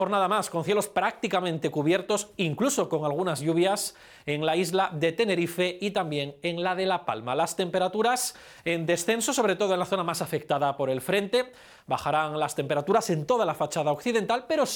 Jornada más con cielos prácticamente cubiertos, incluso con algunas lluvias en la isla de Tenerife y también en la de La Palma. Las temperaturas en descenso, sobre todo en la zona más afectada por el frente. Bajarán las temperaturas en toda la fachada occidental, pero